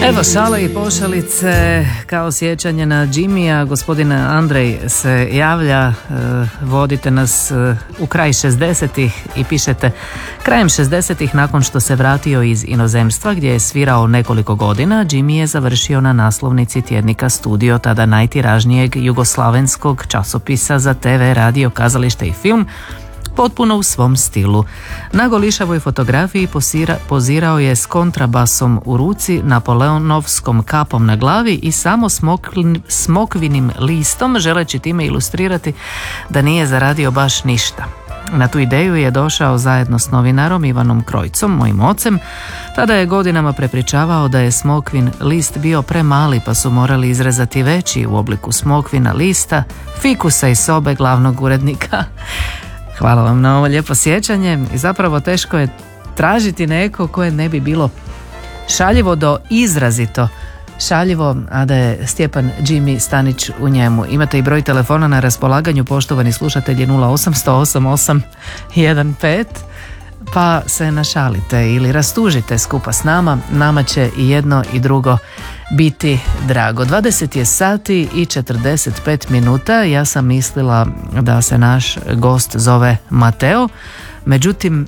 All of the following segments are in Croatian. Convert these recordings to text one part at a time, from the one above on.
Evo šale i pošalice kao sjećanje na Jimmya. Gospodin Andrej se javlja, vodite nas u kraj 60-ih i pišete: krajem 60-ih, nakon što se vratio iz inozemstva gdje je svirao nekoliko godina, Jimmy je završio na naslovnici tjednika Studio, tada najtiražnijeg jugoslavenskog časopisa za TV, radio, kazalište i film, potpuno u svom stilu. Na golišavoj fotografiji pozirao je s kontrabasom u ruci, napoleonovskom kapom na glavi i samo smokvinim listom, želeći time ilustrirati da nije zaradio baš ništa. Na tu ideju je došao zajedno s novinarom Ivanom Krojcom, mojim ocem. Tada je godinama prepričavao da je smokvin list bio premali, pa su morali izrezati veći u obliku smokvina lista, fikusa iz sobe glavnog urednika. Hvala vam na ovo lijepo sjećanje. I zapravo teško je tražiti neko koje ne bi bilo šaljivo do izrazito šaljivo, a da je Stjepan Jimmy Stanić u njemu. Imate i broj telefona na raspolaganju, poštovani slušatelji, 0800 88815, pa se našalite ili rastužite skupa s nama. Nama će i jedno i drugo biti drago. 20 je sati i 45 minuta. Ja sam mislila da se naš gost zove Mateo, međutim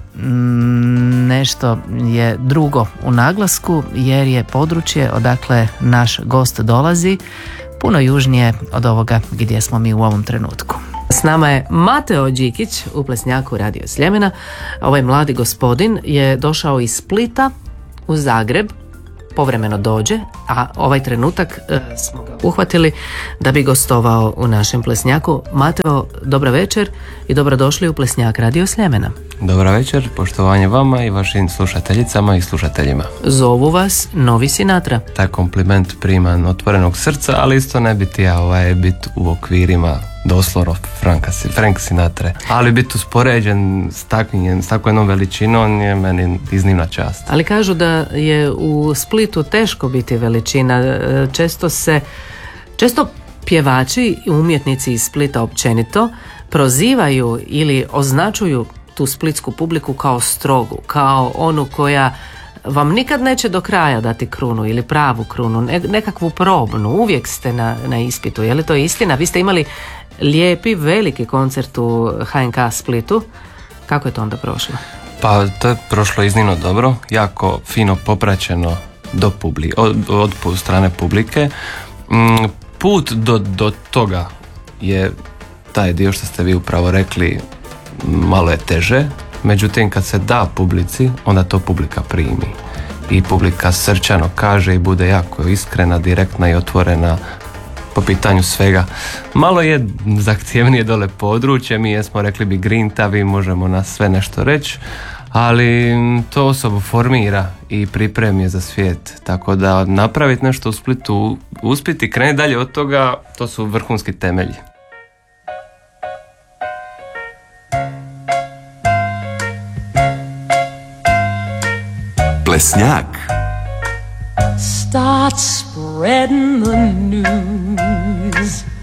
nešto je drugo u naglasku, jer je područje odakle naš gost dolazi puno južnije od ovoga gdje smo mi u ovom trenutku. S nama je Mateo Đikić u Plesnjaku Radio Sljemena. Ovaj mladi gospodin je došao iz Splita u Zagreb, povremeno dođe, a ovaj trenutak smo ga uhvatili da bi gostovao u našem Plesnjaku. Mateo, dobra večer i dobrodošli u Plesnjak Radio Sljemena. Dobra večer, poštovanje vama i vašim slušateljicama i slušateljima. Zovu vas Novi Sinatra. Taj kompliment primam otvorenog srca, ali isto ne biti biti u okvirima doslovno Frank Sinatra. Ali biti uspoređen s takvom jednom veličinom je meni iznimna čast. Ali kažu da je u Splitu teško biti veličina. Često pjevači i umjetnici iz Splita općenito prozivaju ili označuju tu splitsku publiku kao strogu, kao onu koja vam nikad neće do kraja dati krunu ili pravu krunu, nekakvu probnu, uvijek ste na ispitu. Je li to istina? Vi ste imali lijepi, veliki koncert u HNK Splitu. Kako je to onda prošlo? Pa to je prošlo iznimno dobro, jako fino popraćeno od strane publike. Put do toga je taj dio što ste vi upravo rekli, malo je teže, međutim kad se da publici, onda to publika primi i publika srčano kaže i bude jako iskrena, direktna i otvorena po pitanju svega. Malo je zahtjevnije dole područje, mi jesmo rekli bi grintavi, možemo na sve nešto reći, ali to osobu formira i pripremi je za svijet, tako da napraviti nešto u Splitu, uspjeti i krenuti dalje od toga, to su vrhunski temelji. Plesnjak. Start spreading the news.